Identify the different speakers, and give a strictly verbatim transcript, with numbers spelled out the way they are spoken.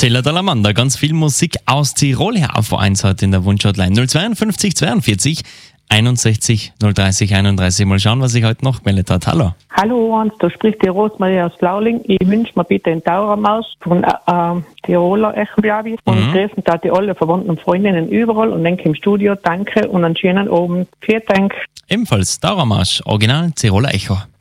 Speaker 1: Stella Dalamanda, ganz viel Musik aus Tirol her auf eins heute in der Wunschhotline. null zweiundfünfzig zweiundvierzig einundsechzig null dreißig einunddreißig. Mal schauen, was sich heute noch gemeldet hat. Hallo.
Speaker 2: Hallo Hans, da spricht die Rosmarie aus Lauling. Ich wünsche mir bitte einen Tauramaus von äh, Tiroler Echo, glaube ich. Und
Speaker 1: Mhm.
Speaker 2: grüßen da die alle verwandten Freundinnen überall und denke im Studio. Danke und einen schönen Abend. Vielen Dank.
Speaker 1: Ebenfalls Dauermarsch, Original Tiroler Echo.